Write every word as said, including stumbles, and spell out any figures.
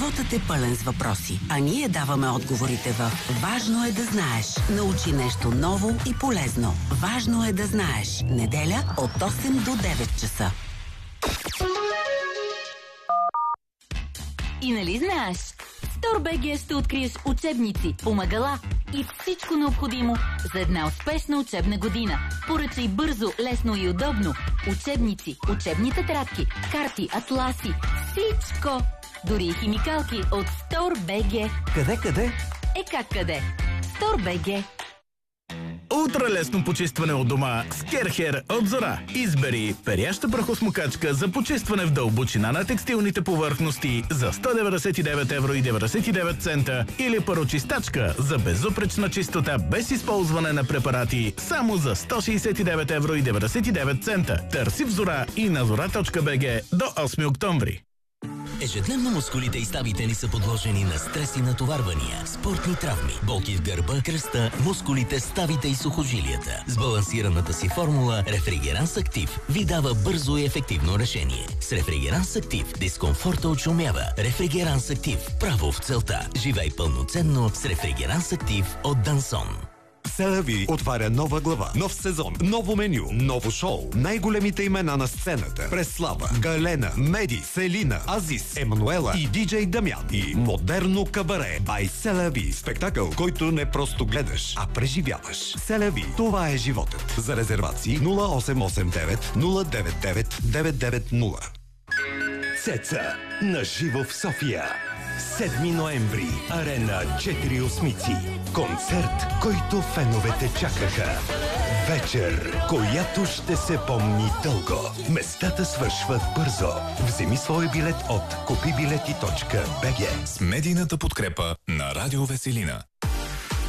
Животът е пълен с въпроси, а ние даваме отговорите в Важно е да знаеш. Научи нещо ново и полезно. Важно е да знаеш. Неделя от осем до девет часа. И нали знаеш? В StoreBG ще откриеш учебници, помагала и всичко необходимо за една успешна учебна година. Поръчай бързо, лесно и удобно. Учебници, учебни тетрадки, карти, атласи, всичко! Дори и химикалки от StoreBG. Къде, къде? Е как къде? StoreBG. Ултралесно почистване от дома с Керхер от Зора. Избери перяща прахосмокачка за почистване в дълбочина на текстилните повърхности за сто деветдесет и девет евро и деветдесет и девет цента или парочистачка за безупречна чистота без използване на препарати само за сто шейсет и девет евро и деветдесет и девет цента. Търси в Зора и на зора точка би джи до осми октомври. Ежедневно мускулите и ставите ни са подложени на стрес и натоварвания, спортни травми, болки в гърба, кръста, мускулите, ставите и сухожилията. С балансираната си формула Рефригеранс Актив ви дава бързо и ефективно решение. С Рефригеранс Актив дискомфорта отшумява. Рефригеранс Актив – право в целта. Живей пълноценно с Рефригеранс Актив от Дансон. Селави отваря нова глава, нов сезон, ново меню, ново шоу. Най-големите имена на сцената: Преслава, Галена, Меди, Селина, Азис, Емануела и диджей Дамян. И модерно кабаре бай Селави. Спектакъл, който не просто гледаш, а преживяваш. Селави, това е животът. За резервации нула осем осем девет нула девет девет девет девет нула. Цеца на живо в София. седми ноември. Арена четири осмици. Концерт, който феновете чакаха. Вечер, която ще се помни дълго. Местата свършват бързо. Вземи свой билет от купи билети точка би джи. С медийната подкрепа на Радио Веселина.